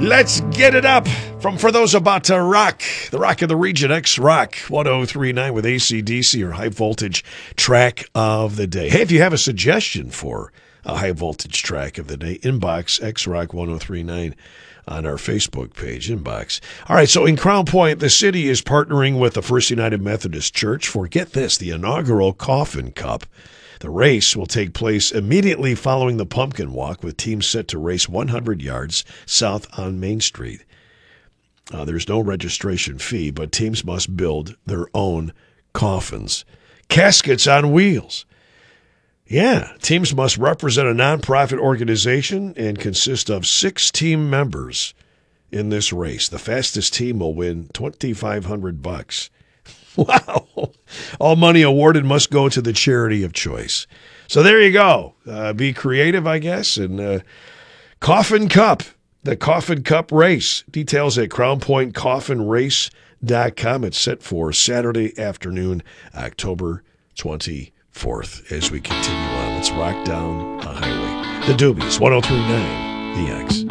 Let's get it up for those about to rock. The rock of the region, X-Rock 1039 with AC/DC, your high voltage track of the day. Hey, if you have a suggestion for a high voltage track of the day, inbox X-Rock 1039 on our Facebook page, inbox. All right, so in Crown Point, the city is partnering with the First United Methodist Church for, get this, the inaugural Coffin Cup. The race will take place immediately following the Pumpkin Walk, with teams set to race 100 yards south on Main Street. There's no registration fee, but teams must build their own coffins. Caskets on wheels. Yeah, teams must represent a nonprofit organization and consist of 6 team members in this race. The fastest team will win $2,500. Wow. All money awarded must go to the charity of choice. So there you go. Be creative, I guess. And Coffin Cup, the Coffin Cup race. Details at crownpointcoffinrace.com. It's set for Saturday afternoon, October 24th. As we continue on, let's rock down the highway. The Doobies, 1039, The X.